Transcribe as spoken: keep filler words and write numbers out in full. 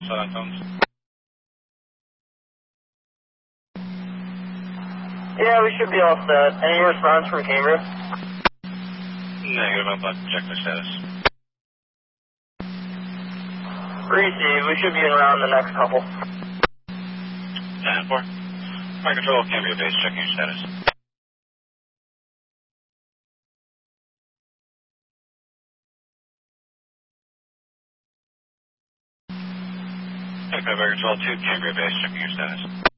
Southern phones. Yeah, we should be all set. Any response from Cambria? Negative, I'm about to check the status. Receive, we should be in around the next couple. ten four. Fire control, Cambria base, checking your status. Okay, Fire control two, Cambria base, checking your status.